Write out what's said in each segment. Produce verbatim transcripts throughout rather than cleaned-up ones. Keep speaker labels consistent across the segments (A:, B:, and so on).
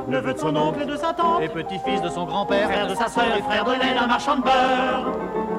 A: neveu de son oncle et de sa tante,
B: et petit-fils de son grand-père,
A: frère de sa sœur et frère de laine, un marchand de beurre.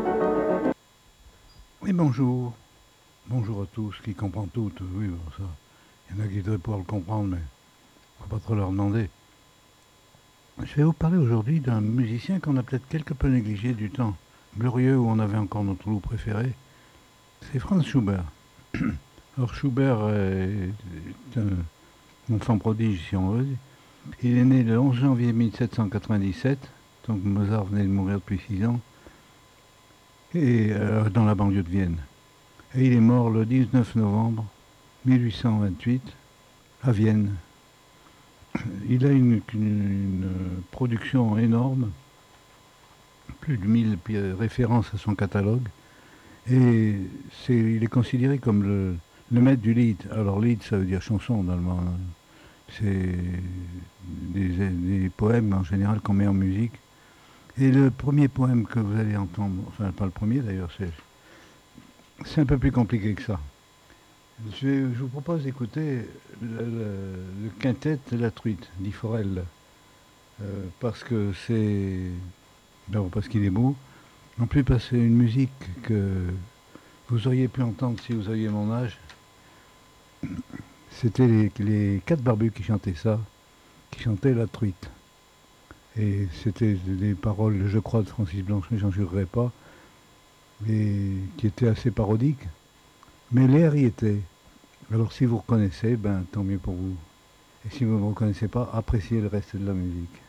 C: Oui, bonjour. Bonjour à tous qui comprennent tout. Oui, bon, ça. Il y en a qui devraient pouvoir le comprendre, mais faut pas trop leur demander. Je vais vous parler aujourd'hui d'un musicien qu'on a peut-être quelque peu négligé du temps glorieux où on avait encore notre loup préféré. C'est Franz Schubert. Alors Schubert est un enfant prodige, si on veut. Il est né le onze janvier mille sept cent quatre-vingt-dix-sept, donc Mozart venait de mourir depuis six ans, et euh, dans la banlieue de Vienne. Et il est mort le dix-neuf novembre mille huit cent vingt-huit à Vienne. Il a une, une, une production énorme, plus de mille références à son catalogue, et c'est, il est considéré comme le, le maître du lied. Alors lied, ça veut dire chanson en allemand. C'est des, des poèmes en général qu'on met en musique. Et le premier poème que vous allez entendre, enfin pas le premier d'ailleurs, c'est, c'est un peu plus compliqué que ça. Je, vais, je vous propose d'écouter le, le, le quintet de la truite d'Y Forel, euh, parce que c'est, d'abord parce qu'il est beau, en plus parce que c'est une musique que vous auriez pu entendre si vous aviez mon âge. C'était les, les quatre barbus qui chantaient ça, qui chantaient la truite. Et c'était des paroles, je crois, de Francis Blanche, mais j'en jurerai pas, et qui étaient assez parodiques. Mais l'air y était. Alors si vous reconnaissez, ben tant mieux pour vous. Et si vous ne reconnaissez pas, appréciez le reste de la musique.